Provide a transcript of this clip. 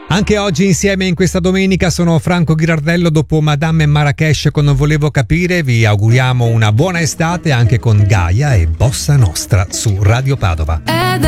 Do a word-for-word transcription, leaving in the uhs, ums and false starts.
Anche oggi insieme in questa domenica sono Franco Ghirardello dopo Madame e Marrakesh con Non volevo capire. Vi auguriamo una buona estate anche con Gaia e Bossa Nostra su Radio Padova. Ed